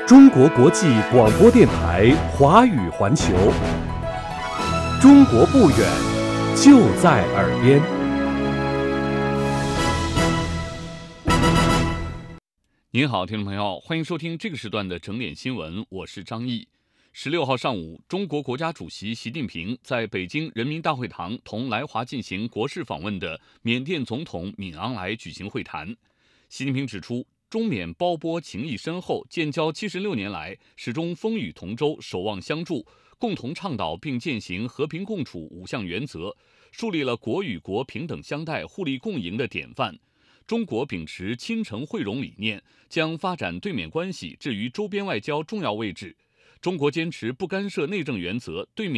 中国国际广播电台华语环球，中国不远，就在耳边。 您好，听众朋友，欢迎收听这个时段的整点新闻，我是张毅。16号上午，中国国家主席习近平在北京人民大会堂同来华进行国事访问的缅甸总统敏昂莱举行会谈。习近平指出，中缅胞波情谊深厚，建交76年来始终风雨同舟，守望相助，共同倡导并践行和平共处5项原则，树立了国与国平等相待、互利共赢的典范。中国秉持亲诚惠容理念，将发展对缅关系置于周边外交重要位置。中国坚持不干涉内政原则，对缅